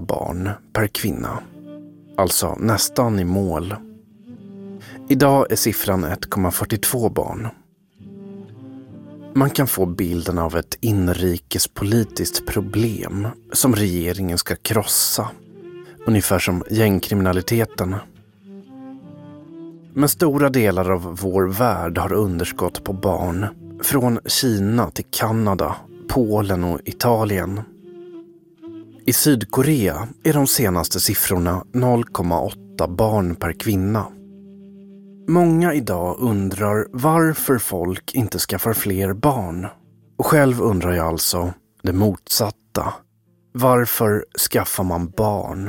barn per kvinna. Alltså nästan i mål. Idag är siffran 1,42 barn. Man kan få bilden av ett inrikespolitiskt problem som regeringen ska krossa. Ungefär som gängkriminaliteten. Men stora delar av vår värld har underskott på barn. Från Kina till Kanada, Polen och Italien. I Sydkorea är de senaste siffrorna 0,8 barn per kvinna. Många idag undrar varför folk inte skaffar fler barn. Och själv undrar jag alltså det motsatta. Varför skaffar man barn?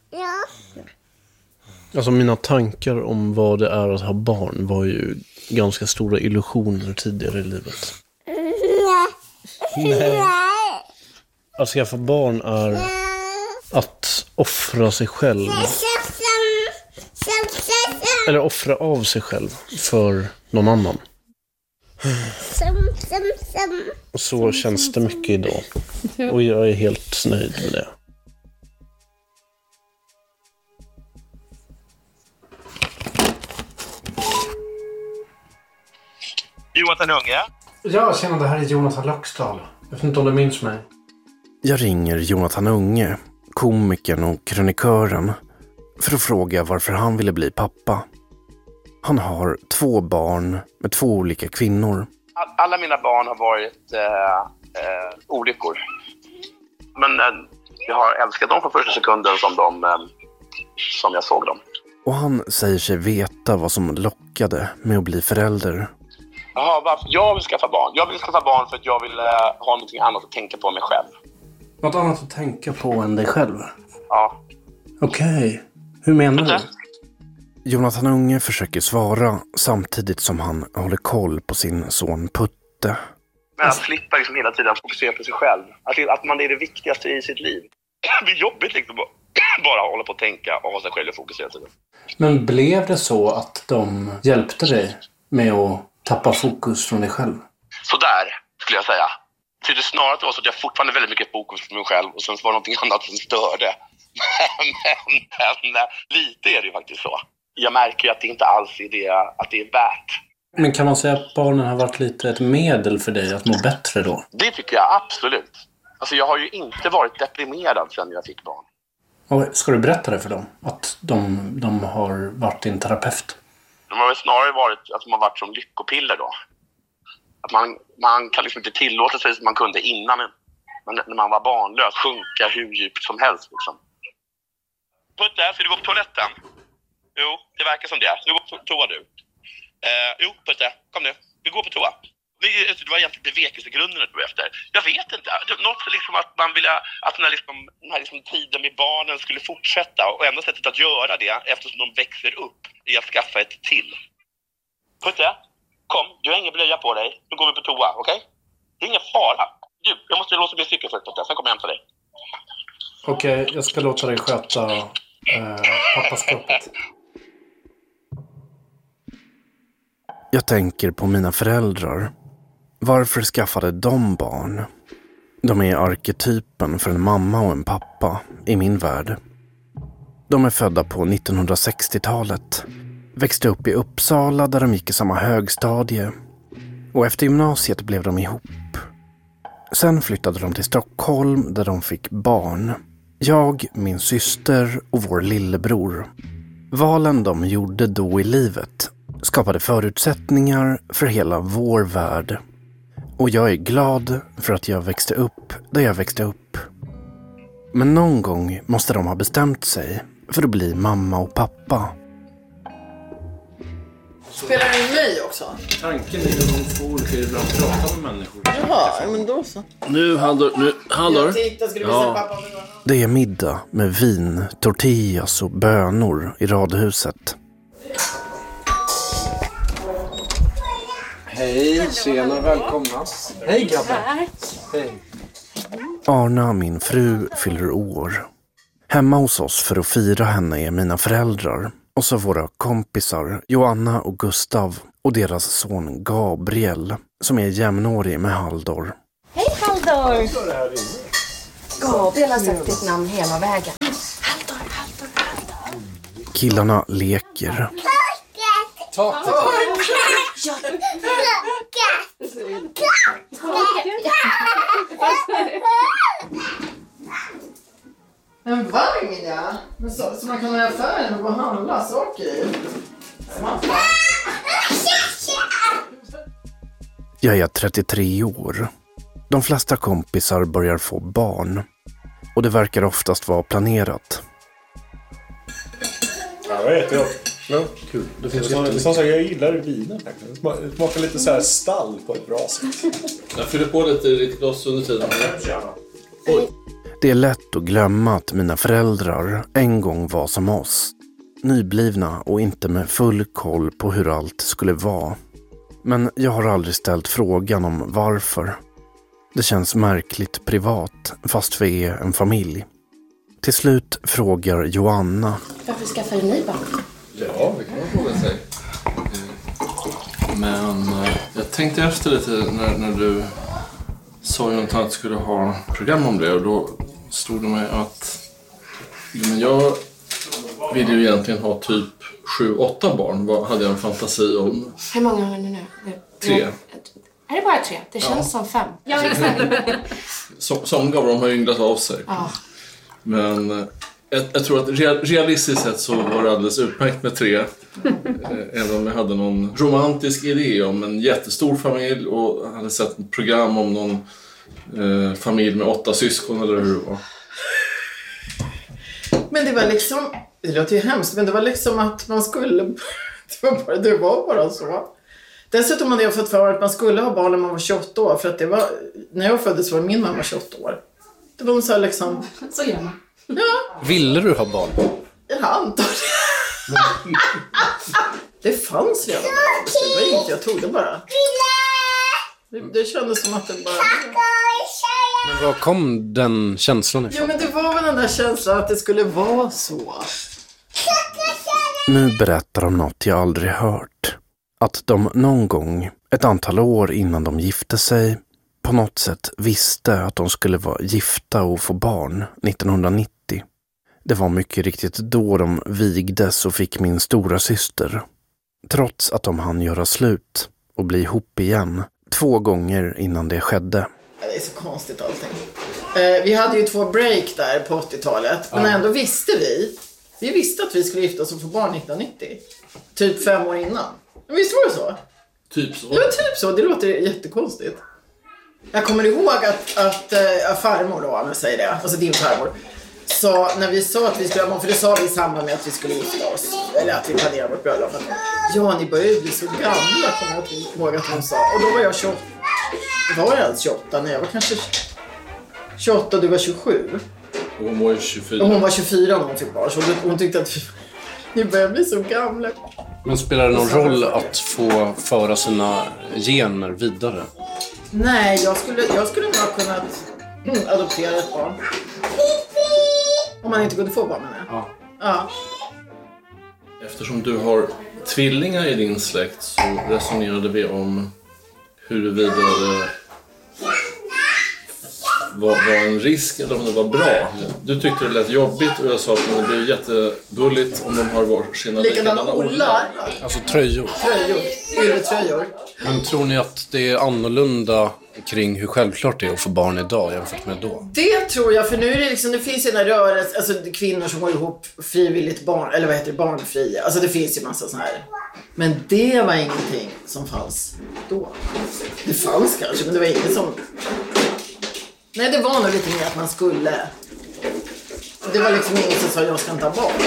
Alltså mina tankar om vad det är att ha barn var ju ganska stora illusioner tidigare i livet. Nej. Att skaffa barn är att offra sig själv. Eller offra av sig själv för någon annan. Så känns det mycket idag. Och jag är helt nöjd med det. Jonathan Unge? Ja, tjena, det här är Jonathan Loxdal. Jag vet inte om du minns mig. Jag ringer Jonathan Unge, komikern och kronikören, för att fråga varför han ville bli pappa. Han har 2 barn med 2 olika kvinnor. Alla mina barn har varit olyckor. Men jag har älskat dem från första sekunden som jag såg dem. Och han säger sig veta vad som lockade med att bli förälder. Jaha, varför? Jag vill skaffa barn. Jag vill skaffa barn för att jag vill ha någonting annat att tänka på mig själv. Något annat att tänka på än dig själv? Ja. Okej. Hur menar du? Jonathan Unge försöker svara samtidigt som han håller koll på sin son Putte. Men att slippa liksom hela tiden fokusera på sig själv. Att man är det viktigaste i sitt liv. Det blir jobbigt liksom bara hålla på att tänka och ha sig själv i fokus hela tiden. Men blev det så att de hjälpte dig med att tappa fokus från dig själv? Så där skulle jag säga. Så det snarare var så att jag fortfarande väldigt mycket fokus på mig själv och sen var det någonting annat som störde. Men lite är det ju faktiskt så. Jag märker ju att det inte alls är det, att det är värt. Men kan man säga att barnen har varit lite ett medel för dig att må bättre då? Det tycker jag absolut. Alltså jag har ju inte varit deprimerad sedan jag fick barn. Och ska du berätta det för dem? Att de har varit din terapeut? De har väl snarare varit att de har varit som lyckopiller då. Att man kan liksom inte tillåta sig som man kunde innan. Men när man var barnlös sjunka hur djupt som helst liksom. Putte, ska du gå på toaletten? Jo, det verkar som det. Du går på toa du. Jo, Putte, kom nu. Vi går på toa. Det var egentligen bevekelsegrunden du var efter. Jag vet inte. Något liksom att man ville att den här tiden med barnen skulle fortsätta. Och enda sättet att göra det, eftersom de växer upp, är att skaffa ett till. Putte, kom. Du har ingen blöja på dig. Nu går vi på toa, okej? Det är ingen fara. Du, jag måste låsa min cykel först, Putte. Sen kommer jag hämta dig. Okej, jag ska låta dig sköta pappaskapet. Jag tänker på mina föräldrar. Varför skaffade de barn? De är arketypen för en mamma och en pappa i min värld. De är födda på 1960-talet. Växte upp i Uppsala där de gick i samma högstadie. Och efter gymnasiet blev de ihop. Sen flyttade de till Stockholm där de fick barn. Jag, min syster och vår lillebror. Valen de gjorde då i livet skapade förutsättningar för hela vår värld. Och jag är glad för att jag växte upp där jag växte upp. Men någon gång måste de ha bestämt sig för att bli mamma och pappa. Spelar du in mig också? Tanken är att de två olika ibland pratar med människor. Jaha, men då så. Nu, hallå. Ja. Det är middag med vin, tortillas och bönor i radhuset. Hej, tjena, välkomna. Hej grabbar. Hej. Arna, min fru, fyller år. Hemma hos oss för att fira henne är mina föräldrar. Och så våra kompisar Joanna och Gustav och deras son Gabriel som är jämnårig med Haldor. Hej Haldor! Gabriel har sagt ditt namn hela vägen. Killarna leker. En vagn, ja. Men så man kan ha i affären och gå och handla saker i. Jag är 33 år. De flesta kompisar börjar få barn. Och det verkar oftast vara planerat. Ja, det är jättegott. Ja, kul. Det finns som sagt, jag gillar vinen faktiskt. Det smakar lite så här stall på ett bra sätt. Jag fyller på lite i ditt glas under tiden. Oj. Det är lätt att glömma att mina föräldrar en gång var som oss. Nyblivna och inte med full koll på hur allt skulle vara. Men jag har aldrig ställt frågan om varför. Det känns märkligt privat, fast vi är en familj. Till slut frågar Joanna. Varför skaffar ni barn? Ja, det kan man fråga sig. Men jag tänkte efter lite när du sa ju att du skulle ha program om det. Och då stod det mig att men jag ville ju egentligen ha typ 7-8 barn. Vad hade jag en fantasi om? Hur många har ni nu? 3. Är det bara 3? Det känns som 5. Ja, Som gav de har ynglat av sig. Ja. Men jag tror att realistiskt sett så var det alldeles utmärkt med 3. Även om jag hade någon romantisk idé om en jättestor familj och hade sett ett program om någon familj med 8 syskon eller hur det var. Men det var liksom, det låter ju hemskt, men det var liksom att man skulle, det var bara så. Dessutom hade jag fått för att man skulle ha barn när man var 28 år, för att det var, när jag föddes var min mamma 28 år. Det var så liksom... Så gör man. Ja. Ville du ha barn? Jag antar det. Det fanns redan. Det var inget jag tog det bara. Det kändes som att det bara... Men var kom den känslan ifrån? Ja, men det var väl den där känslan att det skulle vara så. Nu berättar de något jag aldrig hört. Att de någon gång, ett antal år innan de gifte sig, på något sätt visste att de skulle vara gifta och få barn 1990. Det var mycket riktigt då de vigdes och fick min stora syster. Trots att de hann göra slut och bli ihop igen 2 gånger innan det skedde. Det är så konstigt allting. Vi hade ju 2 break där på 80-talet. Men ändå visste vi. Vi visste att vi skulle gifta oss och få barn 1990. Typ 5 år innan. Men visst var det så? Typ så. Ja, typ så. Det låter jättekonstigt. Jag kommer ihåg att farmor då, om jag säger det. Alltså din farmor. Så när vi sa att vi skulle ha barn, för det sa vi i samband med att vi skulle gifta oss. Eller att vi planerade vårt bröllop. Ja, ni börjar bli så gamla, kommer jag ihåg att hon sa. Och då var jag 28. Var jag ens 28? Nej, jag var kanske 28 och du var 27. Och hon var 24. Och hon var 24 när hon fick barn. Så hon tyckte att ni börjar bli så gamla. Men spelar det någon roll att få föra sina gener vidare? Nej, jag skulle nog ha kunnat adoptera ett barn. Om man inte kunde få barn, menar jag. Ja. Eftersom du har tvillingar i din släkt så resonerade vi om huruvida det var en risk eller om det var bra. Du tyckte det lät jobbigt och jag sa att det blir jättegulligt om de har varsina likadana ollar. Alltså tröjor. Ylletröjor. Men tror ni att det är annorlunda kring hur självklart det är att få barn idag jämfört med då? Det tror jag, för nu är det liksom, det finns ju en rörelse, alltså kvinnor som går ihop frivilligt barn, eller vad heter det, barnfria. Alltså det finns ju massa sån här. Men det var ingenting som fanns då. Det fanns kanske, men det var inget som... Nej, det var nog lite mer att man skulle... Det var liksom ingen som sa jag ska inte ha barn.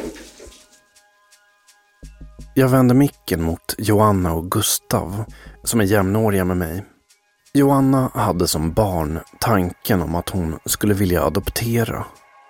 Jag vände micken mot Joanna och Gustav, som är jämnåriga med mig. Joanna hade som barn tanken om att hon skulle vilja adoptera.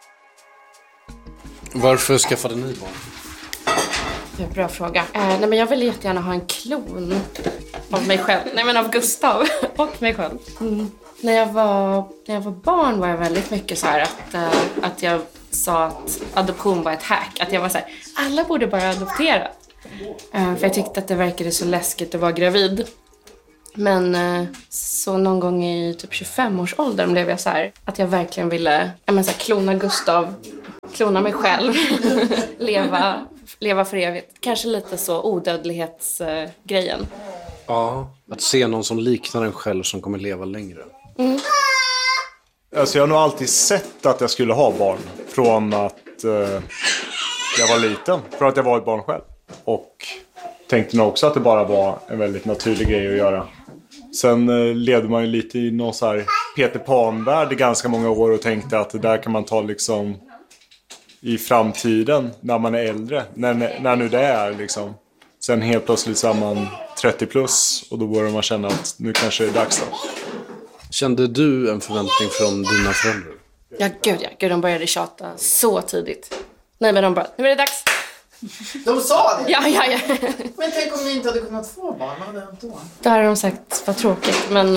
Varför skaffade ni barn? Det är en bra fråga. Nej, men jag ville jättegärna ha en klon av mig själv. Nej, men av Gustav och mig själv. När jag var barn var jag väldigt mycket så här att jag sa att adoption var ett hack. Att jag var så här, alla borde bara adoptera. För jag tyckte att det verkade så läskigt att vara gravid. Men så någon gång i typ 25-årsåldern blev jag så här att jag verkligen ville så här, klona Gustav, klona mig själv, leva för evigt. Kanske lite så odödlighetsgrejen. Ja, att se någon som liknar en själv som kommer leva längre. Alltså jag har nog alltid sett att jag skulle ha barn från att jag var liten. Från att jag var ett barn själv. Och tänkte nog också att det bara var en väldigt naturlig grej att göra. Sen levde man ju lite i någon så här Peter Pan-värld i ganska många år och tänkte att det där kan man ta liksom i framtiden när man är äldre. När nu det är liksom. Sen helt plötsligt så är man 30 plus och då börjar man känna att nu kanske det är dags då. Kände du en förväntning från dina föräldrar? Ja, gud, de började tjata så tidigt. Nej, men de bara, nu är det dags. De sa det? Ja. Men tänk om ni inte hade kunnat få barn, vad hade hänt då? Då hade de sagt, vad tråkigt, men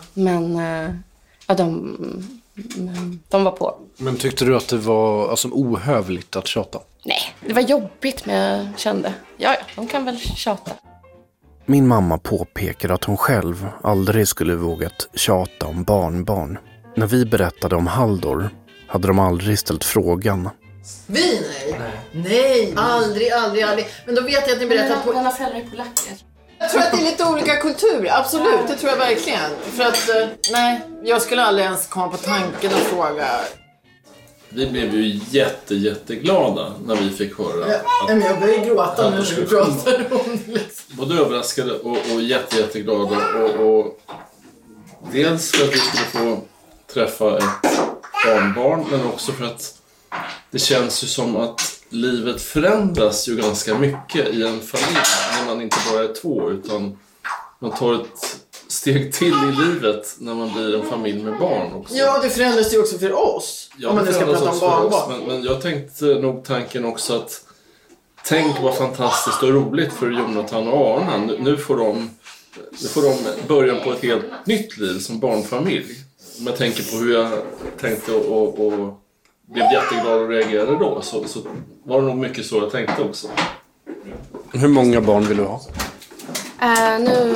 de var på. Men tyckte du att det var ohövligt att tjata? Nej, det var jobbigt, men jag kände, ja, de kan väl tjata. Min mamma påpekar att hon själv aldrig skulle vågat tjata om barnbarn. När vi berättade om Haldor hade de aldrig ställt frågan. Vi nej, aldrig. Men då vet jag att ni berättat på... Mina föräldrar är polacker. Jag tror att det är lite olika kulturer, absolut, det tror jag verkligen. För att, jag skulle aldrig ens komma på tanken att fråga. Vi blev ju jätteglada när vi fick höra Men jag börjar gråta nu när du pratar om det. Liksom. Både överraskade och jätteglada. Och dels för att vi skulle få träffa ett barnbarn, men också för att det känns ju som att livet förändras ju ganska mycket i en familj när man inte bara är två, utan man tar ett steg till i livet när man blir en familj med barn också. Ja, det förändras ju också för oss. Ja, om man nu ska prata om barnbarn. Men jag tänkte nog tanken också att tänk vad fantastiskt och roligt för Jonathan och Arna. Nu får de början på ett helt nytt liv som barnfamilj. Om jag tänker på hur jag tänkte och blev jätteglad och reagerade då, så var det nog mycket så jag tänkte också. Hur många barn vill du ha? Nu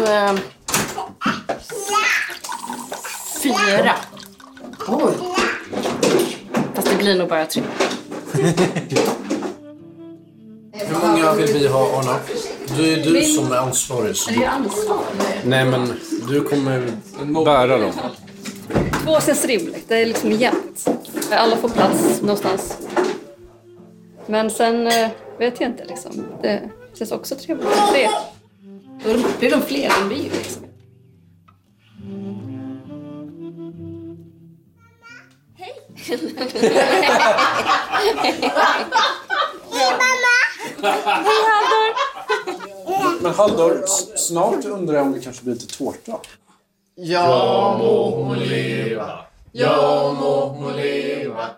4. Oj. Fast det blir nog bara 3. Hur många vill vi ha, Arna? Du är du som är ansvarig. Är det ansvar? Nej, men du kommer bära dem. 2 känns rimligt. Det är liksom jämnt. Alla får plats någonstans. Men sen vet jag inte liksom. Det känns också trevligt. 3. Då blir de fler än vi liksom. Hej! Hej Haldor! Men Haldor, snart undrar jag om det kanske blir lite tårta. Ja må hon leva. Ja må hon leva.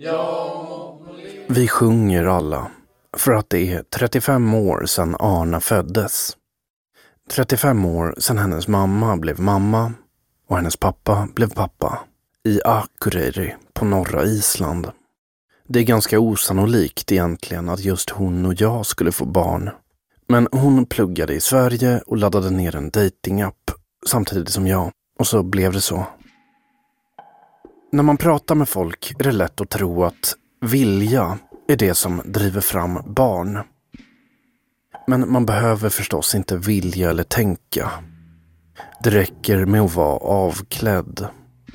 Vi sjunger alla för att det är 35 år sedan Arna föddes. 35 år sedan hennes mamma blev mamma och hennes pappa blev pappa i Akureyri på norra Island. Det är ganska osannolikt egentligen att just hon och jag skulle få barn. Men hon pluggade i Sverige och laddade ner en datingapp samtidigt som jag, och så blev det så. När man pratar med folk är det lätt att tro att vilja är det som driver fram barn. Men man behöver förstås inte vilja eller tänka. Det räcker med att vara avklädd.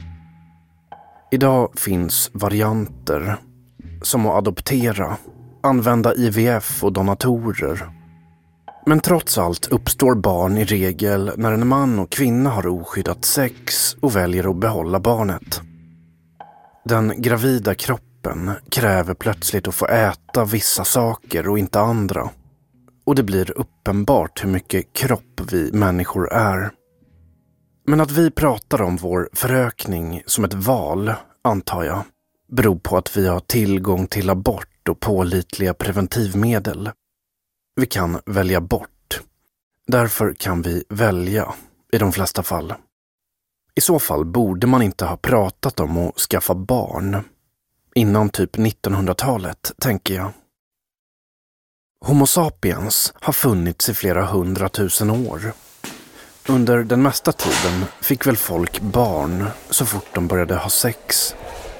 Idag finns varianter som att adoptera, använda IVF och donatorer. Men trots allt uppstår barn i regel när en man och kvinna har oskyddat sex och väljer att behålla barnet. Den gravida kroppen kräver plötsligt att få äta vissa saker och inte andra. Och det blir uppenbart hur mycket kropp vi människor är. Men att vi pratar om vår förökning som ett val, antar jag, beror på att vi har tillgång till abort och pålitliga preventivmedel. Vi kan välja bort. Därför kan vi välja i de flesta fall. I så fall borde man inte ha pratat om att skaffa barn innan typ 1900-talet, tänker jag. Homo sapiens har funnits i flera 100 000 år. Under den mesta tiden fick väl folk barn så fort de började ha sex.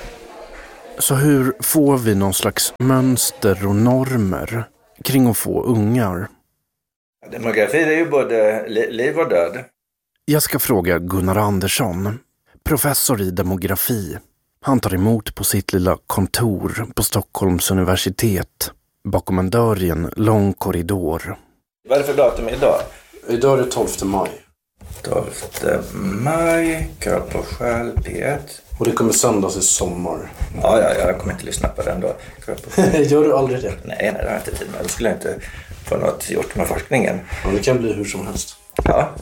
Så hur får vi någon slags mönster och normer kring att få ungar? Demografi är ju både liv och död. Jag ska fråga Gunnar Andersson, professor i demografi. Han tar emot på sitt lilla kontor på Stockholms universitet, bakom en dörr i en lång korridor. Vad är det för datum idag? Idag är det 12 maj. 12 maj, Krav på själ, P1. Och det kommer sändas i sommar. Ja, jag kommer inte lyssna på den då. Gör du aldrig det? Nej, det har jag inte tid med. Då skulle jag inte få något gjort med forskningen. Ja, det kan bli hur som helst. Ja.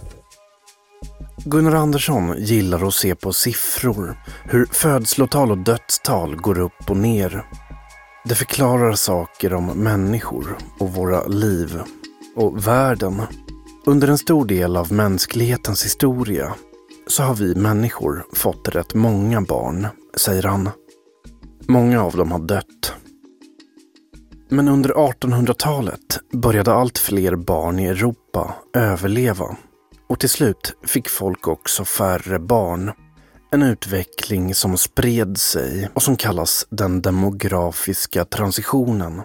Gunnar Andersson gillar att se på siffror, hur födslotal och dödstal går upp och ner. Det förklarar saker om människor och våra liv och världen. Under en stor del av mänsklighetens historia så har vi människor fått rätt många barn, säger han. Många av dem har dött. Men under 1800-talet började allt fler barn i Europa överleva. Och till slut fick folk också färre barn. En utveckling som spred sig och som kallas den demografiska transitionen.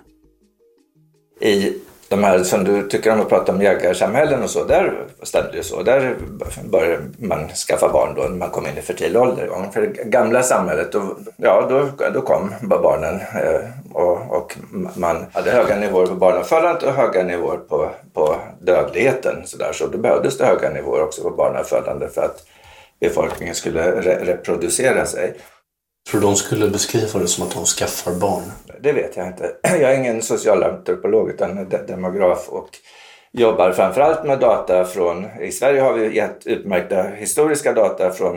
I de här som du tycker om att prata om jägarsamhällen och så, där stämde det så. Där började man skaffa barn då när man kom in i fertil ålder. För det gamla samhället, då kom barnen och man hade höga nivåer på barnafödandet och höga nivåer på dödligheten. Så då behövdes det höga nivåer också på barnafödande för att befolkningen skulle reproducera sig. Tror du de skulle beskriva det som att de skaffar barn? Det vet jag inte. Jag är ingen socialantropolog utan demograf och jobbar framförallt med data från... I Sverige har vi gett utmärkta historiska data från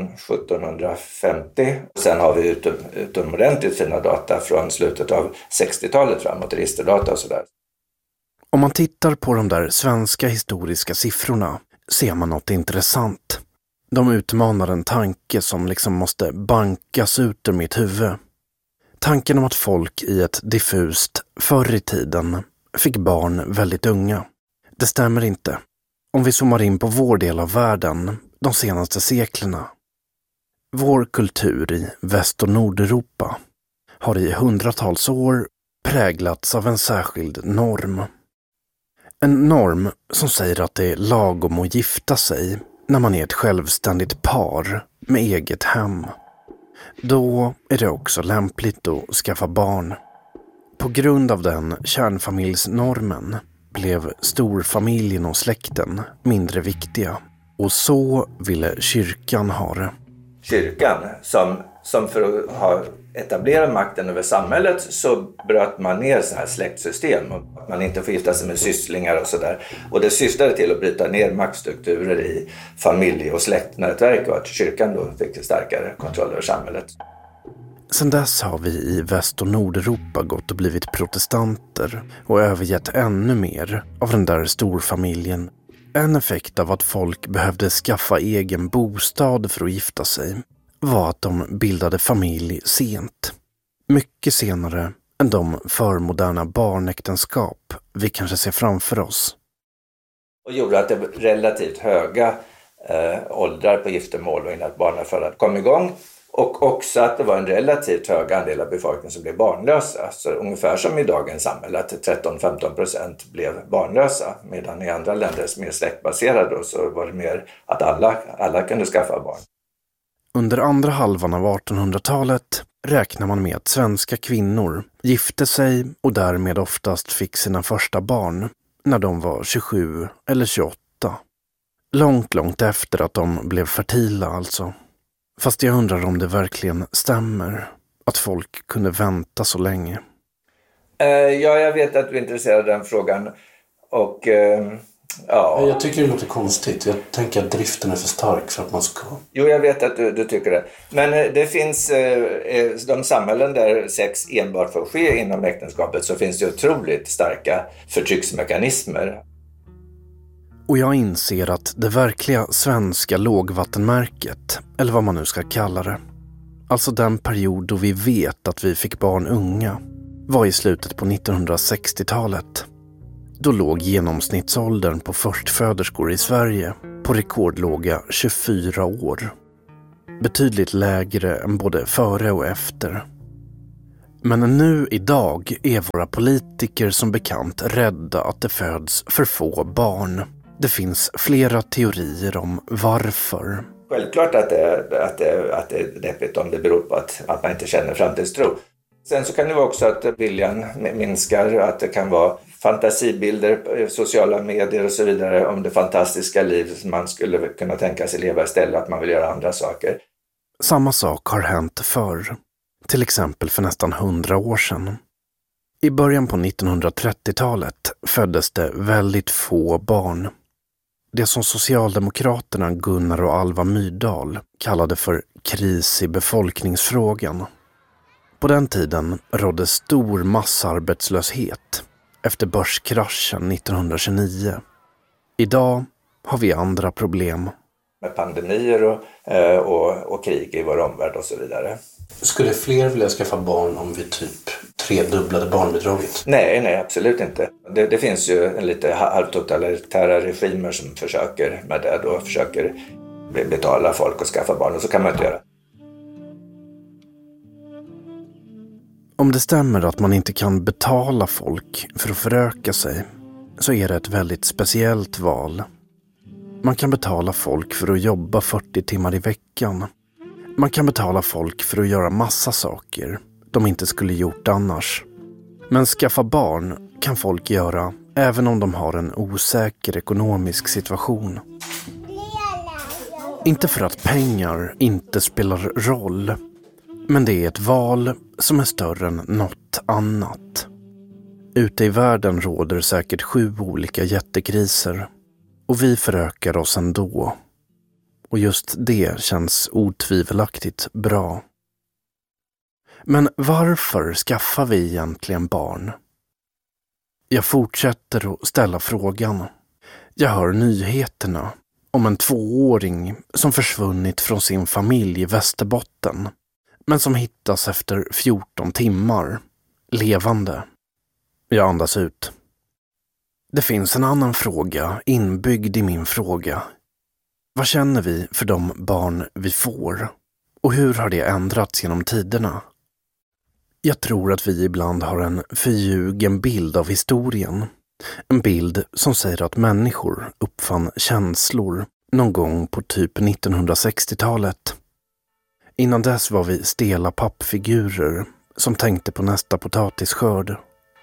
1750. Sen har vi utomordentligt fina data från slutet av 60-talet framåt, registerdata och sådär. Om man tittar på de där svenska historiska siffrorna ser man något intressant. De utmanar en tanke som liksom måste bankas ut ur mitt huvud. Tanken om att folk i ett diffust förr i tiden fick barn väldigt unga. Det stämmer inte. Om vi zoomar in på vår del av världen, de senaste seklerna. Vår kultur i Väst- och Nordeuropa har i hundratals år präglats av en särskild norm. En norm som säger att det är lagom att gifta sig när man är ett självständigt par med eget hem. Då är det också lämpligt att skaffa barn. På grund av den kärnfamiljsnormen blev storfamiljen och släkten mindre viktiga. Och så ville kyrkan ha det. Kyrkan, som för att ha etablerat makten över samhället så bröt man ner så här släktsystem. Och man inte får gifta sig med sysslingar och sådär. Och det syftade till att bryta ner maktstrukturer i familje- och släktnätverk och att kyrkan då fick starkare kontroll över samhället. Sedan dess har vi i Väst- och Nordeuropa gått och blivit protestanter och övergett ännu mer av den där storfamiljen. En effekt av att folk behövde skaffa egen bostad för att gifta sig var att de bildade familj sent. Mycket senare än de förmoderna barnäktenskap vi kanske ser framför oss. Och gjorde att det var relativt höga åldrar på giftermål och innan barnafödandet kom igång. Och också att det var en relativt hög andel av befolkningen som blev barnlösa. Så ungefär som i dagens samhälle att 13-15% blev barnlösa. Medan i andra länder som är släktbaserade så var det mer att alla kunde skaffa barn. Under andra halvan av 1800-talet räknar man med att svenska kvinnor gifte sig och därmed oftast fick sina första barn när de var 27 eller 28. Långt efter att de blev fertila alltså. Fast jag undrar om det verkligen stämmer att folk kunde vänta så länge. Ja, jag vet att du är intresserad av den frågan. Och ja. Jag tycker det låter konstigt. Jag tänker att driften är för stark för att man ska... Jo, jag vet att du tycker det. Men det finns de samhällen där sex enbart får ske inom äktenskapet så finns det otroligt starka förtrycksmekanismer. Och jag inser att det verkliga svenska lågvattenmärket, eller vad man nu ska kalla det, alltså den period då vi vet att vi fick barn unga, var i slutet på 1960-talet. Då låg genomsnittsåldern på förstföderskor i Sverige på rekordlåga 24 år. Betydligt lägre än både före och efter. Men nu idag är våra politiker som bekant rädda att det föds för få barn. Det finns flera teorier om varför. Självklart att det är deppigt om det beror på att man inte känner framtidstro. Sen så kan det vara också att viljan minskar, att det kan vara fantasibilder, sociala medier och så vidare om det fantastiska liv som man skulle kunna tänka sig leva istället, att man vill göra andra saker. Samma sak har hänt förr, till exempel för nästan 100 år sedan. I början på 1930-talet föddes det väldigt få barn. Det som socialdemokraterna Gunnar och Alva Myrdal kallade för kris i befolkningsfrågan. På den tiden rådde stor massarbetslöshet efter börskraschen 1929. Idag har vi andra problem. Med pandemier och krig i vår omvärld och så vidare. Skulle fler vilja skaffa barn om vi typ tredubblade barnbidraget? Nej, absolut inte. Det finns ju en lite halvtotalitära regimer som försöker med det då, försöker betala folk och skaffa barn, och så kan man inte göra. Om det stämmer att man inte kan betala folk för att föröka sig, så är det ett väldigt speciellt val. Man kan betala folk för att jobba 40 timmar i veckan. Man kan betala folk för att göra massa saker de inte skulle gjort annars. Men skaffa barn kan folk göra även om de har en osäker ekonomisk situation. Inte för att pengar inte spelar roll, men det är ett val som är större än något annat. Ute i världen råder säkert 7 olika jättekriser. Och vi förökar oss ändå. Och just det känns otvivelaktigt bra. Men varför skaffar vi egentligen barn? Jag fortsätter att ställa frågan. Jag hör nyheterna om en 2-åring som försvunnit från sin familj i Västerbotten, men som hittas efter 14 timmar, levande. Jag andas ut. Det finns en annan fråga inbyggd i min fråga. Vad känner vi för de barn vi får? Och hur har det ändrats genom tiderna? Jag tror att vi ibland har en förljugen bild av historien. En bild som säger att människor uppfann känslor någon gång på typ 1960-talet. Innan dess var vi stela pappfigurer som tänkte på nästa potatisskörd.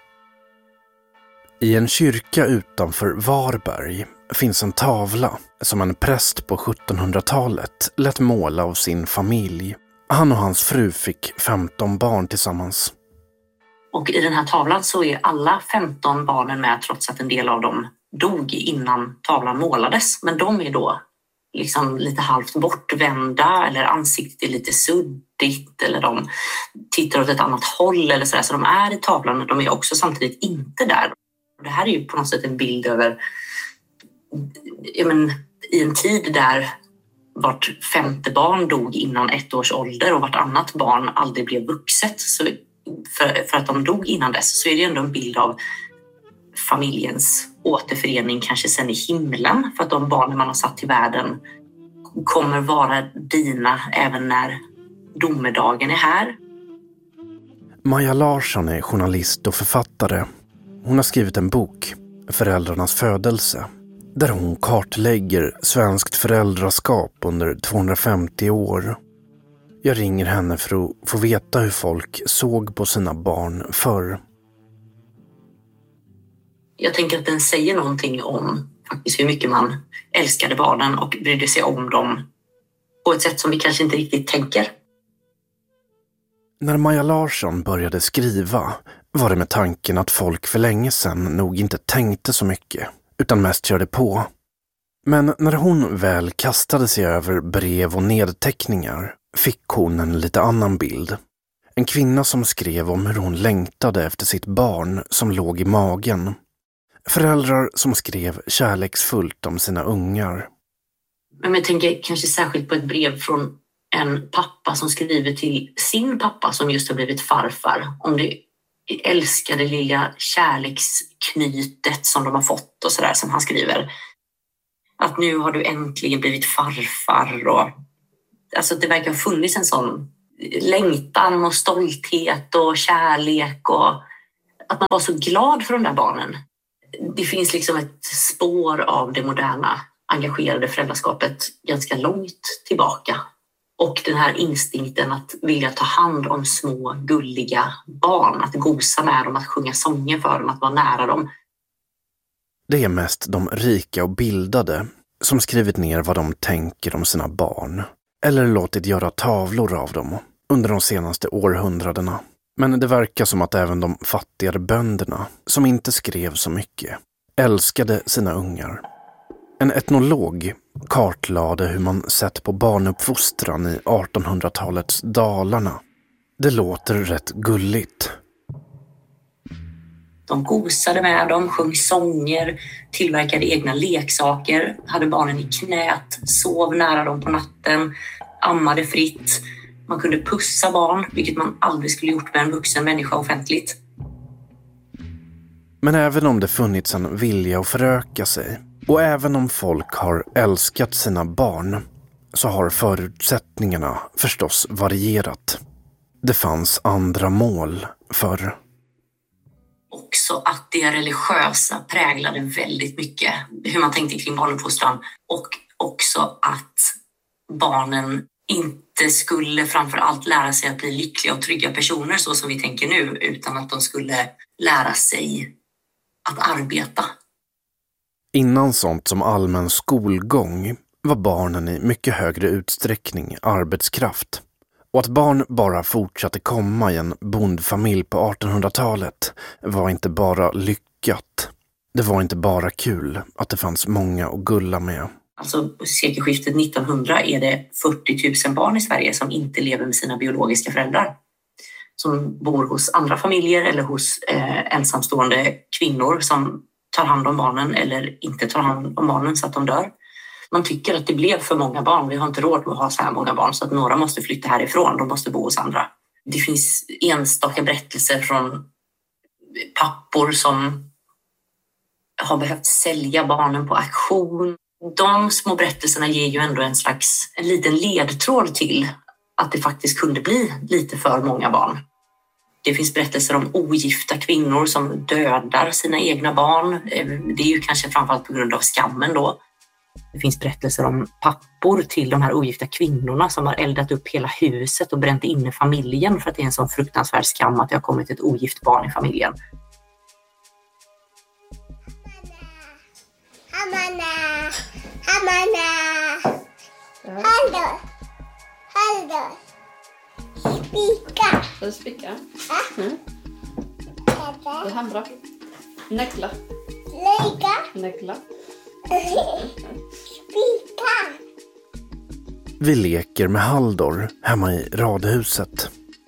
I en kyrka utanför Varberg finns en tavla som en präst på 1700-talet lät måla av sin familj. Han och hans fru fick 15 barn tillsammans. Och i den här tavlan så är alla 15 barnen med, trots att en del av dem dog innan tavlan målades. Men de är då liksom lite halvt bortvända, eller ansiktet är lite suddigt, eller de tittar åt ett annat håll eller sådär. Så de är i tavlan, men de är också samtidigt inte där. Det här är ju på något sätt en bild över, i en tid där vart 5:e barn dog innan 1 års ålder och vartannat barn aldrig blev vuxet. Så för att de dog innan dess, så är det ändå en bild av familjens återförening, kanske sen i himlen, för att de barnen man har satt till världen kommer vara dina även när domedagen är här. Maja Larsson är journalist och författare. Hon har skrivit en bok, Föräldrarnas födelse, där hon kartlägger svenskt föräldraskap under 250 år. Jag ringer henne för att få veta hur folk såg på sina barn förr. Jag tänker att den säger någonting om faktiskt hur mycket man älskade barnen och brydde sig om dem på ett sätt som vi kanske inte riktigt tänker. När Maja Larsson började skriva var det med tanken att folk för länge sedan nog inte tänkte så mycket, utan mest körde på. Men när hon väl kastade sig över brev och nedteckningar fick hon en lite annan bild. En kvinna som skrev om hur hon längtade efter sitt barn som låg i magen. Föräldrar som skrev kärleksfullt om sina ungar. Men jag tänker kanske särskilt på ett brev från en pappa som skriver till sin pappa som just har blivit farfar. Om det älskade lilla kärleksknytet som de har fått och sådär, som han skriver. Att nu har du äntligen blivit farfar. Och, alltså det verkar ha funnits en sån längtan och stolthet och kärlek. Och att man var så glad för de där barnen. Det finns liksom ett spår av det moderna engagerade föräldraskapet ganska långt tillbaka. Och den här instinkten att vilja ta hand om små gulliga barn, att gosa med dem, att sjunga sånger för dem, att vara nära dem. Det är mest de rika och bildade som skrivit ner vad de tänker om sina barn eller låtit göra tavlor av dem under de senaste århundradena. Men det verkar som att även de fattigare bönderna, som inte skrev så mycket, älskade sina ungar. En etnolog kartlade hur man sett på barnuppfostran i 1800-talets Dalarna. Det låter rätt gulligt. De gosade med dem, sjöng sånger, tillverkade egna leksaker, hade barnen i knät, sov nära dem på natten, ammade fritt. Man kunde pussa barn, vilket man aldrig skulle gjort med en vuxen människa offentligt. Men även om det funnits en vilja att föröka sig, och även om folk har älskat sina barn, så har förutsättningarna förstås varierat. Det fanns andra mål förr. Också att det religiösa präglade väldigt mycket hur man tänkte kring barnuppfostran. Och också att barnen inte skulle framför allt lära sig att bli lyckliga och trygga personer så som vi tänker nu, utan att de skulle lära sig att arbeta. Innan sånt som allmän skolgång var barnen i mycket högre utsträckning arbetskraft. Och att barn bara fortsatte komma i en bondfamilj på 1800-talet var inte bara lyckat. Det var inte bara kul att det fanns många att gulla med. Alltså på sekelskiftet 1900 är det 40 000 barn i Sverige som inte lever med sina biologiska föräldrar. Som bor hos andra familjer eller hos ensamstående kvinnor som tar hand om barnen eller inte tar hand om barnen så att de dör. Man tycker att det blev för många barn. Vi har inte råd att ha så här många barn så att några måste flytta härifrån. De måste bo hos andra. Det finns enstaka berättelser från pappor som har behövt sälja barnen på auktion. De små berättelserna ger ju ändå en liten ledtråd till att det faktiskt kunde bli lite för många barn. Det finns berättelser om ogifta kvinnor som dödar sina egna barn. Det är ju kanske framförallt på grund av skammen då. Det finns berättelser om pappor till de här ogifta kvinnorna som har eldat upp hela huset och bränt inne familjen för att det är en sån fruktansvärd skam att det har kommit ett ogift barn i familjen. Spika. Ska du spika? Mm. Det är bra. Näckla. Näckla. Spika. Vi leker med Halldor hemma i radhuset.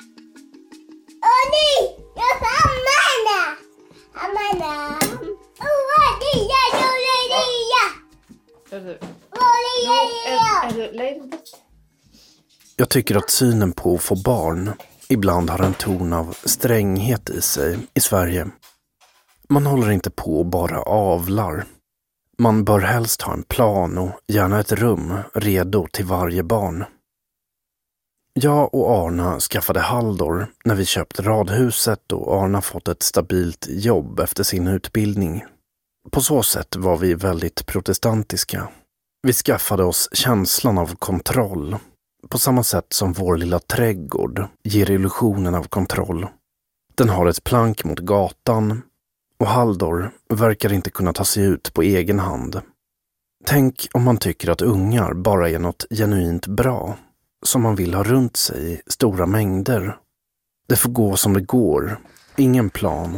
Jag tycker att synen på att få barn ibland har en ton av stränghet i sig i Sverige. Man håller inte på och bara avlar. Man bör helst ha en plan och gärna ett rum redo till varje barn. Jag och Arna skaffade Halldor när vi köpte radhuset och Arna fått ett stabilt jobb efter sin utbildning. På så sätt var vi väldigt protestantiska. Vi skaffade oss känslan av kontroll. På samma sätt som vår lilla trädgård ger illusionen av kontroll. Den har ett plank mot gatan och Halldor verkar inte kunna ta sig ut på egen hand. Tänk om man tycker att ungar bara är något genuint bra som man vill ha runt sig i stora mängder. Det får gå som det går, ingen plan.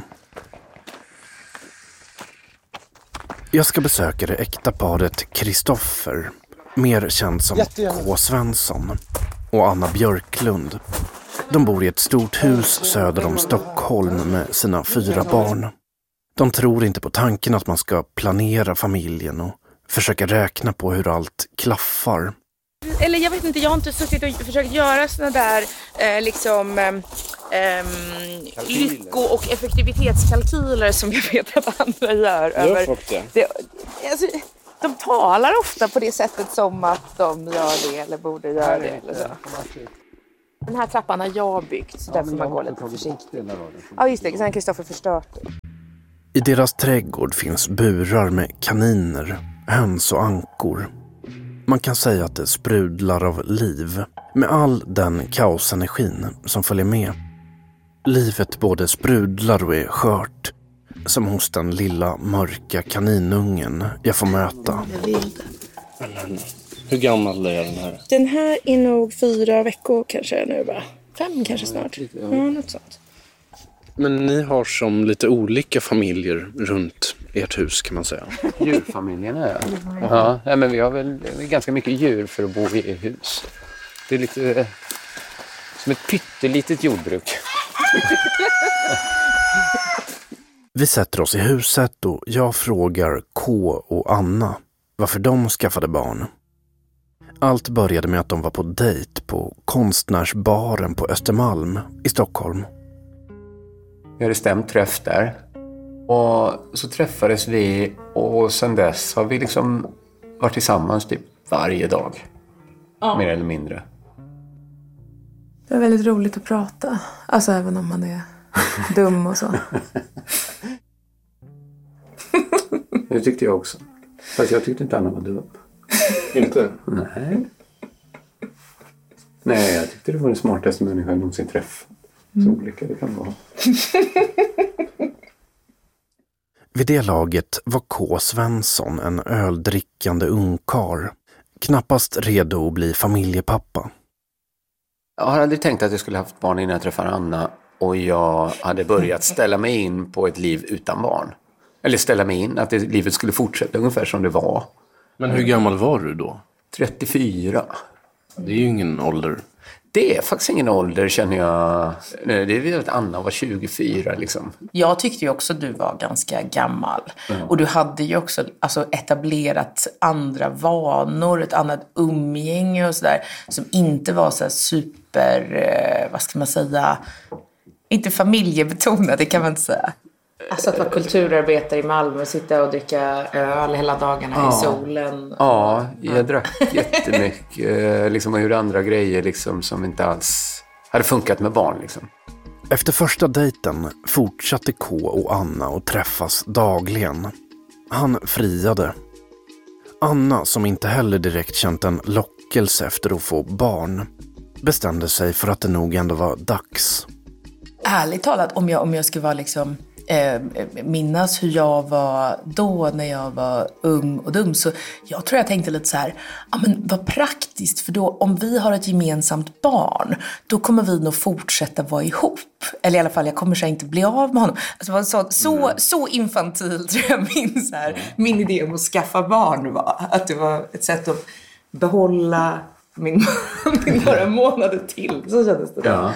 Jag ska besöka det äkta paret Kristoffer, mer känd som K. Svensson, och Anna Björklund. De bor i ett stort hus söder om Stockholm med sina 4 barn. De tror inte på tanken att man ska planera familjen och försöka räkna på hur allt klaffar. Eller jag vet inte, jag har inte suttit och försökt göra såna där lycko- och effektivitetskalkyler som jag vet att andra gör. Jag har fått det. De talar ofta på det sättet som att de gör det eller borde göra det. Eller så. Den här trappan har jag byggt, så därför man går lite försiktigt. Ja, just det. Sen Kristoffer förstört det. I deras trädgård finns burar med kaniner, höns och ankor. Man kan säga att det sprudlar av liv, med all den kaosenergin som följer med. Livet både sprudlar och är skört, som hos den lilla mörka kaninungen jag får möta. Hur gammal är den här? Den här är nog 4 veckor kanske nu, va? 5 kanske snart. Ja, något sånt. Men ni har som lite olika familjer runt ert hus, kan man säga. Djurfamiljerna, ja. Ja, men vi har väl ganska mycket djur för att bo i hus. Det är lite som ett pyttelitet jordbruk. Vi sätter oss i huset och jag frågar K och Anna varför de skaffade barn. Allt började med att de var på dejt på konstnärsbaren på Östermalm i Stockholm. Vi hade stämt träff där. Och så träffades vi och sen dess har vi liksom varit tillsammans typ varje dag. Ja. Mer eller mindre. Det är väldigt roligt att prata. Alltså även om man är dum och så. Det tyckte jag också. Fast jag tyckte inte Anna var dum. Inte? Nej, jag tyckte det var den smartaste människan jag någonsin träffat. Så olika det kan vara. Vid det laget var K. Svensson en öldrickande ungkar. Knappast redo att bli familjepappa. Jag har aldrig tänkt att jag skulle haft barn innan jag träffade Anna. Och jag hade börjat ställa mig in på ett liv utan barn. Eller ställa mig in att livet skulle fortsätta ungefär som det var. Men hur gammal var du då? 34. Det är ju ingen ålder. Det är faktiskt ingen ålder, känner jag. Nej, det är väl att Anna var 24 liksom. Jag tyckte ju också att du var ganska gammal. Och du hade ju också etablerat andra vanor, ett annat umgänge och sådär. Som inte var så här super, vad ska man säga, inte familjebetonat, det kan man inte säga. Alltså att vara kulturarbetare i Malmö och sitta och dricka öl hela dagarna i solen. Ja, jag drack jättemycket liksom, och gjorde andra grejer liksom, som inte alls hade funkat med barn. Liksom. Efter första dejten fortsatte K och Anna att träffas dagligen. Han friade. Anna, som inte heller direkt känt en lockelse efter att få barn, bestämde sig för att det nog ändå var dags. Ärligt talat, om jag ska vara liksom... minnas hur jag var då när jag var ung och dum, så jag tror jag tänkte lite så här, ja men vad praktiskt, för då om vi har ett gemensamt barn, då kommer vi nog fortsätta vara ihop, eller i alla fall jag kommer så inte bli av med honom. Alltså, så infantil tror jag min idé om att skaffa barn var, att det var ett sätt att behålla min några månader till, så kändes det. Ja.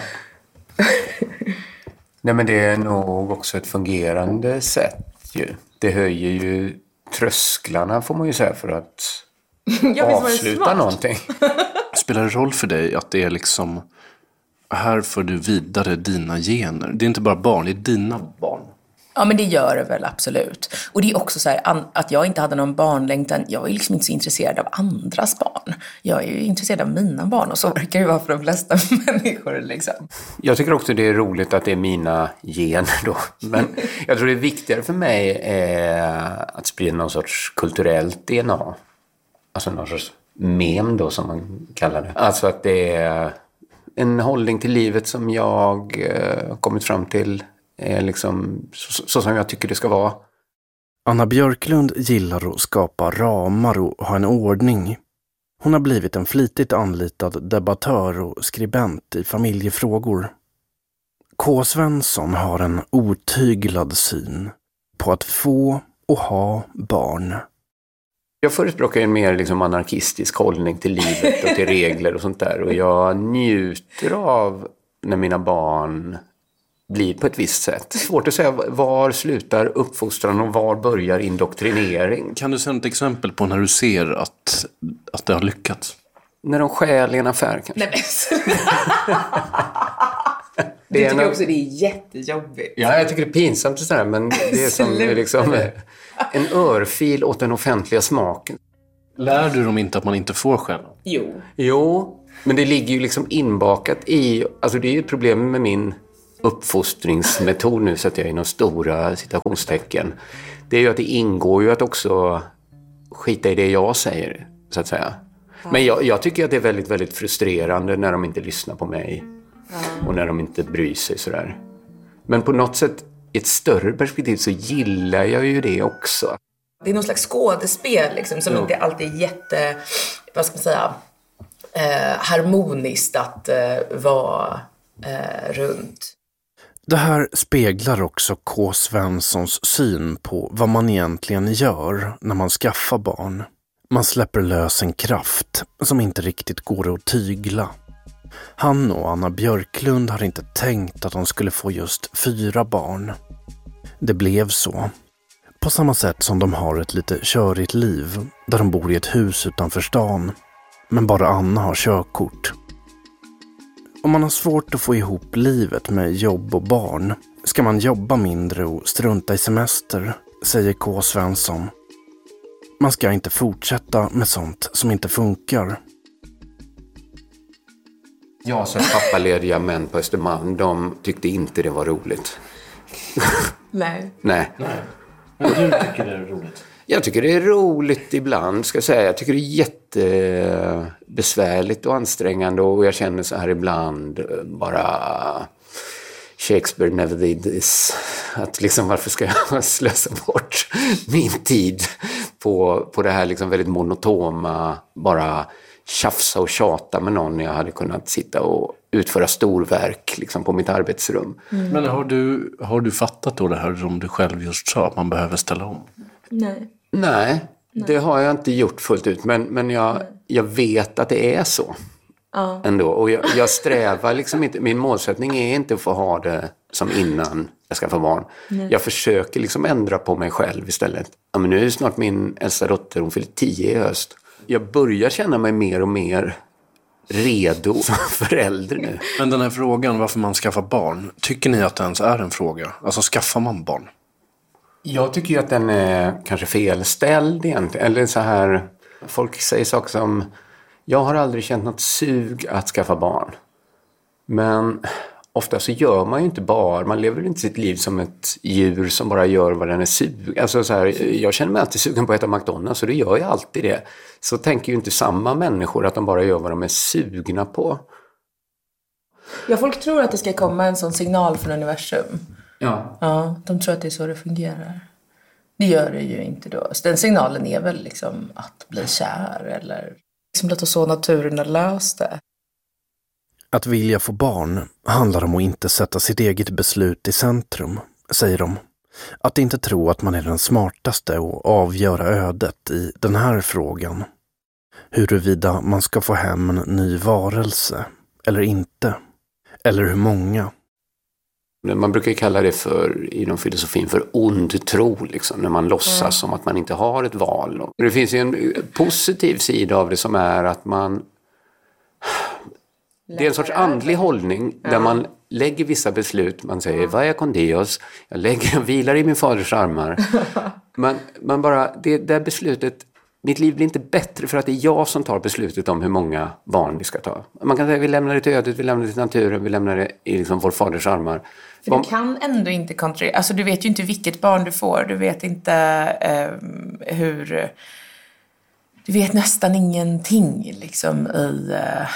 Nej, men det är nog också ett fungerande sätt ju. Det höjer ju trösklarna, får man ju säga, för att avsluta någonting. Spelar det roll för dig att det är liksom, här för du vidare dina gener? Det är inte bara barn, det är dina barn. Ja, men det gör det väl absolut. Och det är också så här, att jag inte hade någon barnlängtan. Jag är liksom inte så intresserad av andras barn. Jag är ju intresserad av mina barn, och så verkar det vara för de flesta människor liksom. Jag tycker också det är roligt att det är mina gener då. Men jag tror det är viktigare för mig att sprida någon sorts kulturellt DNA. Alltså någon sorts mem då, som man kallar det. Alltså att det är en hållning till livet som jag kommit fram till. Liksom, så som jag tycker det ska vara. Anna Björklund gillar att skapa ramar och ha en ordning. Hon har blivit en flitigt anlitad debattör och skribent i familjefrågor. K. Svensson har en otyglad syn på att få och ha barn. Jag förespråkar en mer liksom anarkistisk hållning till livet och till regler och sånt där. Och jag njuter av när mina barn blir på ett visst sätt. Svårt att säga var slutar uppfostran och var börjar indoktrinering. Kan du säga ett exempel på när du ser att det har lyckats? När de stjäl i en affär kanske. Nej, Det du tycker också det är jättejobbigt. Ja, jag tycker det är pinsamt och sådär, men det är som liksom en örfil åt den offentliga smaken. Lär du dem inte att man inte får skälla? Jo, men det ligger ju liksom inbakat i... Alltså det är ju ett problem med min uppfostringsmetod nu, sätter jag inom stora citationstecken. Det är ju att det ingår ju att också skita i det jag säger, så att säga. Men jag tycker att det är väldigt, väldigt frustrerande när de inte lyssnar på mig. Och när de inte bryr sig sådär. Men på något sätt, i ett större perspektiv så gillar jag ju det också. Det är någon slags skådespel liksom, som inte alltid är jätte, vad ska man säga, harmoniskt att vara runt. Det här speglar också K. Svenssons syn på vad man egentligen gör när man skaffar barn. Man släpper lös en kraft som inte riktigt går att tygla. Han och Anna Björklund har inte tänkt att de skulle få just 4 barn. Det blev så. På samma sätt som de har ett lite körigt liv där de bor i ett hus utanför stan. Men bara Anna har körkort. Om man har svårt att få ihop livet med jobb och barn ska man jobba mindre och strunta i semester, säger K. Svensson. Man ska inte fortsätta med sånt som inte funkar. Jag som pappalediga män på Östermalm, de tyckte inte det var roligt. Nej. Nej. Men du tycker det är roligt? Jag tycker det är roligt ibland, ska jag säga. Jag tycker det är jättebesvärligt och ansträngande, och jag känner så här ibland bara Shakespeare never did this. Att liksom, varför ska jag slösa bort min tid på det här liksom väldigt monotoma, bara tjafsa och tjata med någon när jag hade kunnat sitta och utföra storverk liksom på mitt arbetsrum. Men har du fattat då det här som du själv just sa, att man behöver ställa om? Nej, det har jag inte gjort fullt ut, men jag vet att det är så. Ja. Ändå. Och jag strävar liksom inte, min målsättning är inte att få ha det som innan jag ska få barn. Nej. Jag försöker liksom ändra på mig själv istället. Ja, men nu är snart min äldsta dotter, hon fyller 10 i höst. Jag börjar känna mig mer och mer redo som förälder nu. Men den här frågan varför man skaffar barn, tycker ni att det ens är en fråga? Alltså, skaffar man barn? Jag tycker ju att den är kanske felställd egentligen. Eller så här, folk säger saker som, jag har aldrig känt något sug att skaffa barn. Men ofta så gör man ju inte bara, man lever inte sitt liv som ett djur som bara gör vad den är sug. Alltså så här, jag känner mig alltid sugen på att äta McDonald's, så det gör jag alltid det. Så tänker ju inte samma människor att de bara gör vad de är sugna på. Ja, folk tror att det ska komma en sån signal från universum. Ja, de tror att det är så det fungerar. Det gör det ju inte då. Så den signalen är väl liksom att bli kär eller liksom låta så naturen har löst det. Att vilja få barn handlar om att inte sätta sitt eget beslut i centrum, säger de. Att inte tro att man är den smartaste och avgöra ödet i den här frågan. Huruvida man ska få hem en ny varelse eller inte. Eller hur många. Man brukar kalla det för, inom filosofin, för ond tro, liksom, när man låtsas som att man inte har ett val. Det finns ju en positiv sida av det som är att man... Det är en sorts andlig hållning där man lägger vissa beslut. Man säger, vaya con Dios, jag vilar i min faders armar. Men bara, det där beslutet, mitt liv blir inte bättre för att det är jag som tar beslutet om hur många barn vi ska ta. Man kan säga, vi lämnar det till ödet, vi lämnar det till naturen, vi lämnar det i liksom vår faders armar. För du kan ändå inte kontrollera, alltså du vet ju inte vilket barn du får, du vet inte hur, du vet nästan ingenting liksom i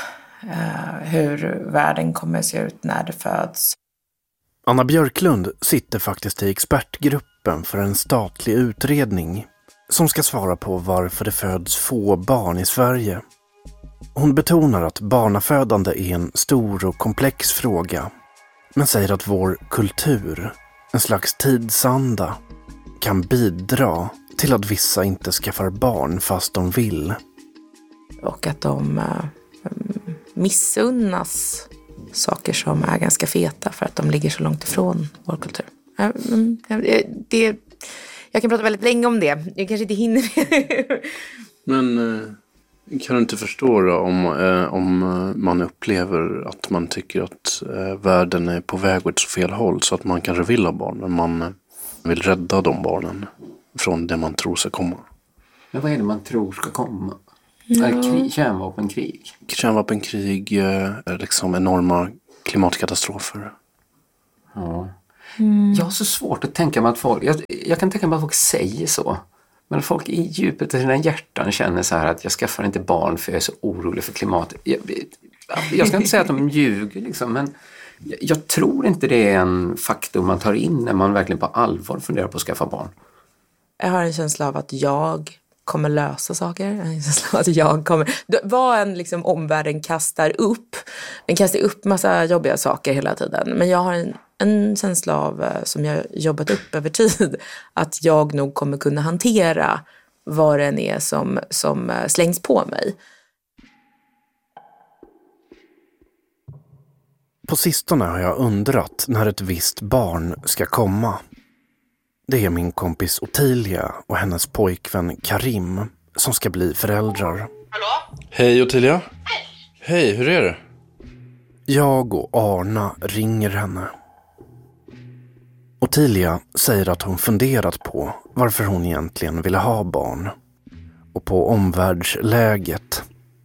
hur världen kommer att se ut när det föds. Anna Björklund sitter faktiskt i expertgruppen för en statlig utredning som ska svara på varför det föds få barn i Sverige. Hon betonar att barnafödande är en stor och komplex fråga, men säger att vår kultur, en slags tidsanda, kan bidra till att vissa inte skaffar barn fast de vill. Och att de missunnas saker som är ganska feta för att de ligger så långt ifrån vår kultur. Jag kan prata väldigt länge om det. Jag kanske inte hinner det. Men Kan du inte förstå då om man upplever att man tycker att världen är på väg åt så fel håll så att man kanske vill ha barn, men man vill rädda de barnen från det man tror ska komma? Men vad är det man tror ska komma? Ja. Kärnvapenkrig? Kärnvapenkrig, liksom enorma klimatkatastrofer. Ja. Jag har så svårt att tänka mig att folk... Jag kan tänka mig att folk säger så. Men folk i djupet av sina hjärtan känner så här att jag skaffar inte barn för jag är så orolig för klimatet. Jag ska inte säga att de ljuger liksom, men jag tror inte det är en faktor man tar in när man verkligen på allvar funderar på att skaffa barn. Jag har en känsla av att jag kommer lösa saker. En känsla av att jag kommer... Vad en liksom omvärlden kastar upp. Den kastar upp massa jobbiga saker hela tiden. Men jag har en känsla av, som jag jobbat upp över tid, att jag nog kommer kunna hantera vad det än är som slängs på mig. På sistone har jag undrat när ett visst barn ska komma. Det är min kompis Ottilia och hennes pojkvän Karim som ska bli föräldrar. Hallå? Hej Ottilia. Hej, hur är det? Jag och Arna ringer henne. Ottilia säger att hon funderat på varför hon egentligen ville ha barn. Och på omvärldsläget.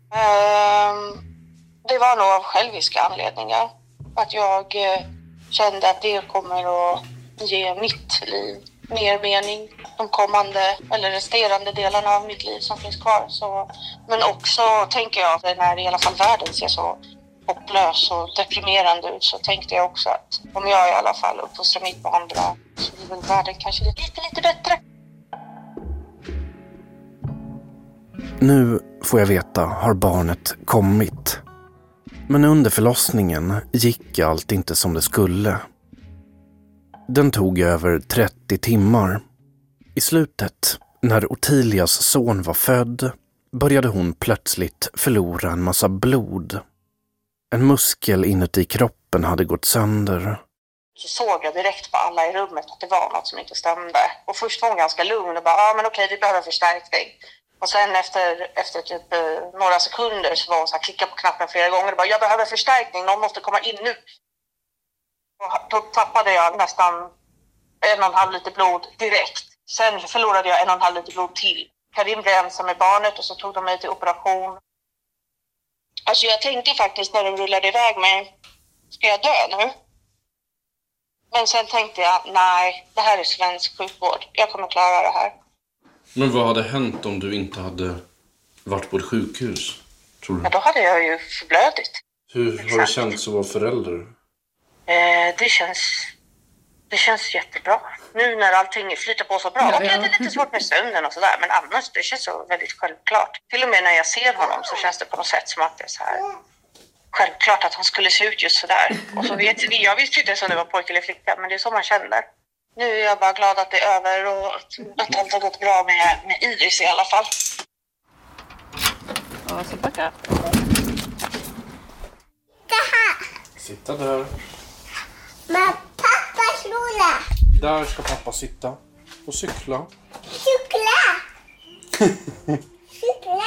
Det var nog av själviska anledningar. Att jag kände att det kommer att ge mitt liv mer mening. De kommande eller resterande delarna av mitt liv som finns kvar. Men också tänker jag att när i alla fall världen ser så hopplös och deprimerande ut, så tänkte jag också att om jag i alla fall uppfostrar mitt barn bra, så blir väl världen kanske lite bättre. Nu får jag veta, har barnet kommit. Men under förlossningen gick allt inte som det skulle. Den tog över 30 timmar. I slutet, när Ottilias son var född, började hon plötsligt förlora en massa blod. En muskel inuti kroppen hade gått sönder. Så såg jag direkt på alla i rummet att det var något som inte stämde. Och först var hon ganska lugn och bara, men okej, vi behöver förstärkning. Och sen efter typ några sekunder så var hon så här, klicka på knappen flera gånger och bara, jag behöver förstärkning, någon måste komma in nu. Och då tappade jag nästan 1,5 liter blod direkt. Sen förlorade jag 1,5 liter blod till. Karim blev ensam med barnet och så tog de mig till operation. Alltså jag tänkte faktiskt när de rullade iväg mig, ska jag dö nu? Men sen tänkte jag, nej, det här är svensk sjukvård. Jag kommer klara det här. Men vad hade hänt om du inte hade varit på ett sjukhus, tror du? Ja, då hade jag ju förblödigt. Hur har det känts att vara förälder? Det känns jättebra. Nu när allting flyter på så bra. Och det är lite svårt med sömnen och sådär. Men annars, det känns så väldigt självklart. Till och med när jag ser honom så känns det på något sätt som att det är så här självklart att han skulle se ut just sådär. Och så jag visste inte om det var pojke eller flicka, men det är så man känner. Nu är jag bara glad att det är över och att allt har gått bra med Iris i alla fall. Ja, så tackar. Sitta där. Men pappas låda. Där ska pappa sitta och cykla. Cykla!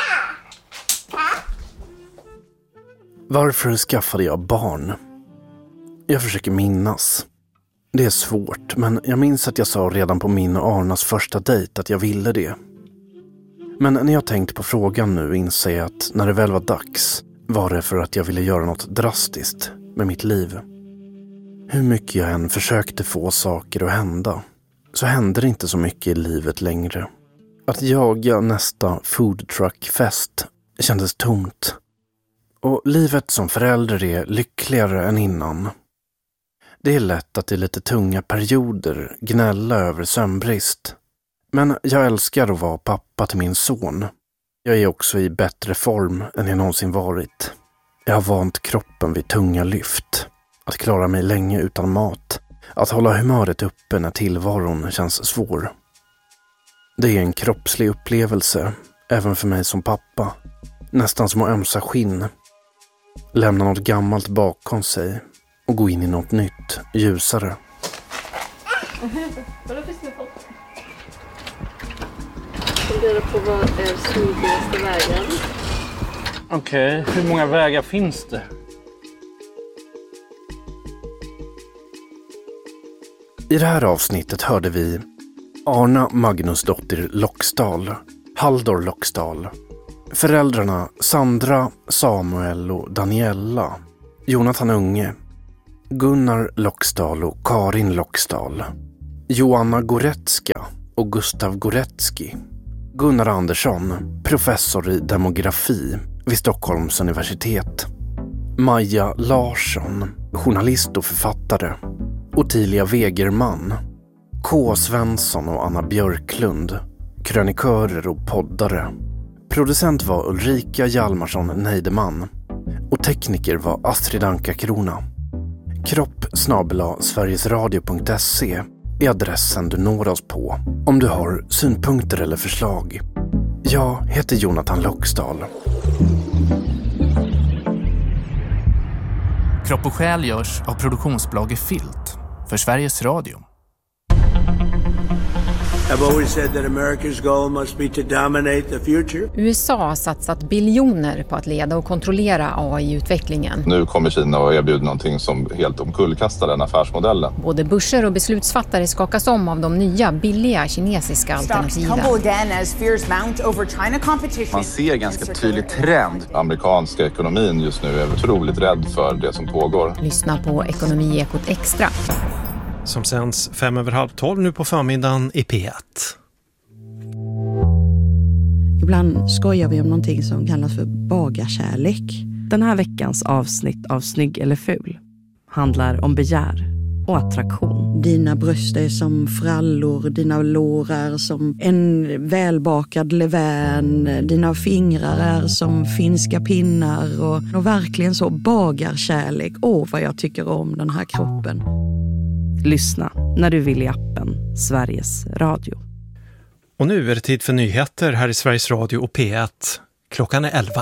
Varför skaffade jag barn? Jag försöker minnas. Det är svårt, men jag minns att jag sa redan på min och Arnas första dejt att jag ville det. Men när jag tänkt på frågan nu inser jag att när det väl var dags var det för att jag ville göra något drastiskt med mitt liv. Hur mycket jag än försökte få saker att hända så hände det inte så mycket i livet längre. Att jaga nästa foodtruckfest kändes tomt. Och livet som förälder är lyckligare än innan. Det är lätt att i lite tunga perioder gnälla över sömnbrist. Men jag älskar att vara pappa till min son. Jag är också i bättre form än jag någonsin varit. Jag har vant kroppen vid tunga lyft. Att klara mig länge utan mat. Att hålla humöret uppe när tillvaron känns svår. Det är en kroppslig upplevelse, även för mig som pappa. Nästan som att ömsa skinn. Lämna något gammalt bakom sig och gå in i något nytt, ljusare. Fundera på vad är smidigaste vägen. Okej, hur många vägar finns det? I det här avsnittet hörde vi Arna Magnusdottir Loxdal, Haldor Loxdal, föräldrarna Sandra, Samuel och Daniela, Jonathan Unge, Gunnar Loxdal och Karin Loxdal, Joanna Goretzka och Gustav Goretzki, Gunnar Andersson, professor i demografi vid Stockholms universitet, Maja Larsson, journalist och författare, Ottilia Wegerman, K. Svensson och Anna Björklund, krönikörer och poddare. Producent var Ulrika Hjalmarsson Neideman och tekniker var Astrid Anka Krona. kropp@sverigesradio.se är adressen du når oss på om du har synpunkter eller förslag. Jag heter Jonathan Loxdal. Kropp och själ görs av produktionsbolaget Filt för Sveriges Radio. I've always said that America's goal must be to dominate the future. USA har satsat biljoner på att leda och kontrollera AI-utvecklingen. Nu kommer Kina att erbjuda någonting som helt omkullkastar den affärsmodellen. Både börser och beslutsfattare skakas om av de nya, billiga kinesiska alternativen. Man ser ganska tydlig trend. Amerikanska ekonomin just nu är otroligt rädd för det som pågår. Lyssna på Ekonomiekot Extra. Som sänds 5:30 nu på förmiddagen i P1. Ibland skojar vi om någonting som kallas för bagarkärlek. Den här veckans avsnitt av Snygg eller ful handlar om begär och attraktion. Dina bröst är som frallor, dina lårar som en välbakad levän, dina fingrar är som finska pinnar och verkligen så bagarkärlek. Åh, vad jag tycker om den här kroppen. Lyssna när du vill i appen Sveriges Radio. Och nu är det tid för nyheter här i Sveriges Radio och P1. Klockan är 11.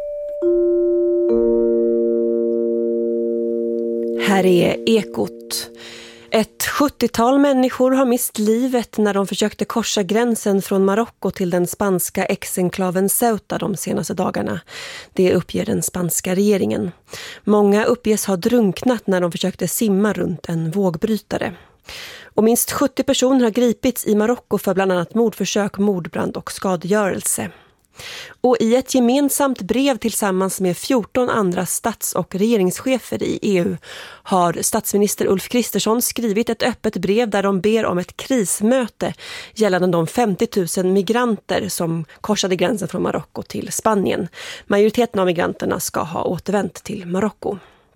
Här är Ekot. Ett 70-tal människor har mist livet när de försökte korsa gränsen från Marocko till den spanska exenklaven Ceuta de senaste dagarna. Det uppger den spanska regeringen. Många uppges ha drunknat när de försökte simma runt en vågbrytare. Och minst 70 personer har gripits i Marocko för bland annat mordförsök, mordbrand och skadegörelse. Och i ett gemensamt brev tillsammans med 14 andra stats- och regeringschefer i EU har statsminister Ulf Kristersson skrivit ett öppet brev där de ber om ett krismöte gällande de 50 000 migranter som korsade gränsen från Marocko till Spanien. Majoriteten av migranterna ska ha återvänt till Marocko.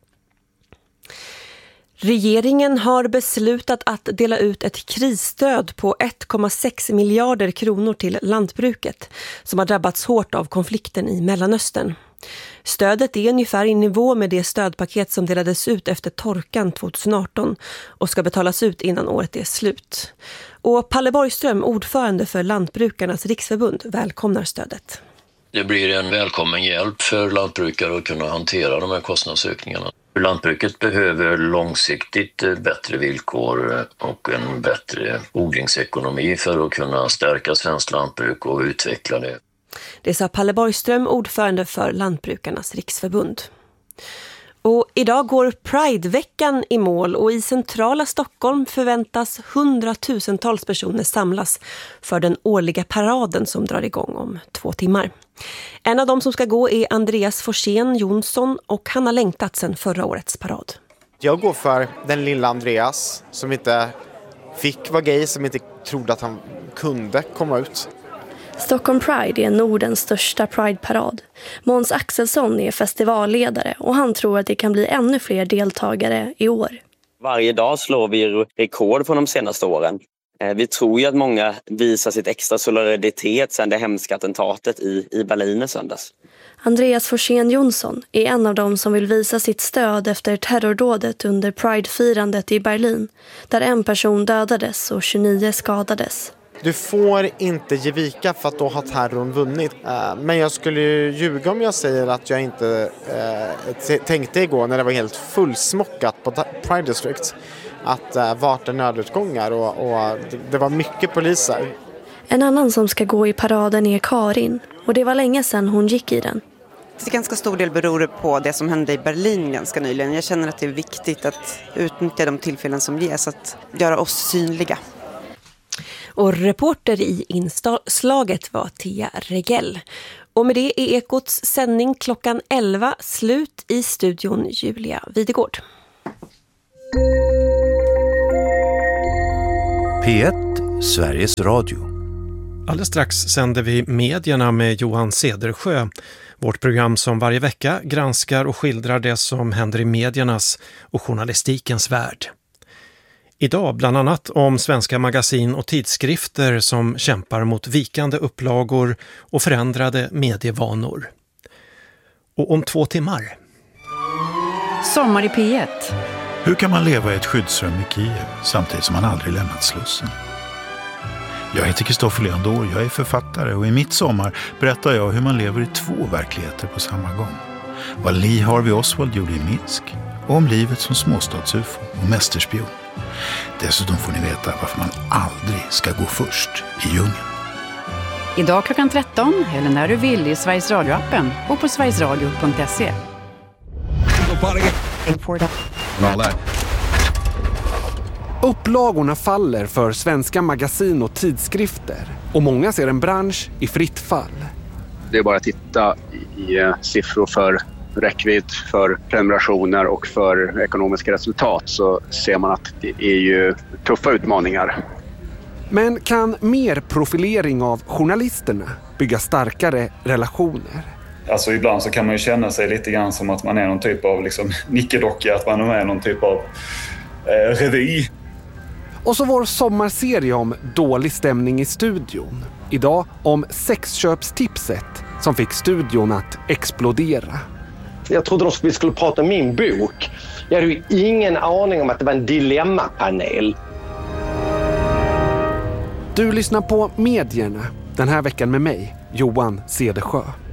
Regeringen har beslutat att dela ut ett krisstöd på 1,6 miljarder kronor till lantbruket som har drabbats hårt av konflikten i Mellanöstern. Stödet är ungefär i nivå med det stödpaket som delades ut efter torkan 2018 och ska betalas ut innan året är slut. Och Palle Borgström, ordförande för Lantbrukarnas riksförbund, välkomnar stödet. Det blir en välkommen hjälp för lantbrukare att kunna hantera de här kostnadsökningarna. Lantbruket behöver långsiktigt bättre villkor och en bättre odlingsekonomi för att kunna stärka svenskt lantbruk och utveckla det. Det sa Palle Borgström, ordförande för Lantbrukarnas riksförbund. Och idag går Pride-veckan i mål och i centrala Stockholm förväntas 100,000-tals personer samlas för den årliga paraden som drar igång om 2 timmar. En av dem som ska gå är Andreas Forsén Jonsson och han har längtat sedan förra årets parad. Jag går för den lilla Andreas som inte fick vara gay, som inte trodde att han kunde komma ut. Stockholm Pride är Nordens största Pride-parad. Måns Axelsson är festivalledare och han tror att det kan bli ännu fler deltagare i år. Varje dag slår vi rekord från de senaste åren. Vi tror ju att många visar sitt extra solidaritet sedan det hemska attentatet i Berlin i söndags. Andreas Forsén Jonsson är en av dem som vill visa sitt stöd efter terrordådet under Pride-firandet i Berlin, där en person dödades och 29 skadades. Du får inte ge vika för att då har terrorn vunnit. Men jag skulle ju ljuga om jag säger att jag inte tänkte igår när det var helt fullsmockat på Pride District att vart är nödutgångar och det var mycket poliser. En annan som ska gå i paraden är Karin och det var länge sedan hon gick i den. till ganska stor del beror det på det som hände i Berlin ganska nyligen. Jag känner att det är viktigt att utnyttja de tillfällen som ges, att göra oss synliga. Och reporter i inslaget var Thea Regell. Och med det är Ekots sändning klockan 11 slut. I studion Julia Videgård. P1, Sveriges Radio. Alldeles strax sänder vi Medierna med Johan Cedersjö. Vårt program som varje vecka granskar och skildrar det som händer i mediernas och journalistikens värld. Idag bland annat om svenska magasin och tidskrifter som kämpar mot vikande upplagor och förändrade medievanor. Och om 2 timmar. Sommar i P1. Hur kan man leva i ett skyddsrum i Kiev samtidigt som man aldrig lämnat Slussen? Jag heter Kristoffer Leandor, jag är författare och i mitt sommar berättar jag hur man lever i 2 verkligheter på samma gång. Vad Lee Harvey Oswald gjorde i Minsk och om livet som småstadsufo och mästerspion. Dessutom får ni veta varför man aldrig ska gå först i djungeln. Idag klockan 13 eller när du vill i Sveriges Radio-appen och på sverigesradio.se. Upplagorna faller för svenska magasin och tidskrifter och många ser en bransch i fritt fall. Det är bara att titta i siffror för räckvidd, för prenumerationer och för ekonomiska resultat så ser man att det är ju tuffa utmaningar. Men kan mer profilering av journalisterna bygga starkare relationer? Alltså ibland så kan man ju känna sig lite grann som att man är någon typ av liksom nickedocka, att man är någon typ av revy. Och så vår sommarserie om dålig stämning i studion. Idag om sexköpstipset som fick studion att explodera. Jag trodde vi skulle prata om min bok. Jag hade ju ingen aning om att det var en dilemmapanel. Du lyssnar på Medierna den här veckan med mig, Johan Cedersjö.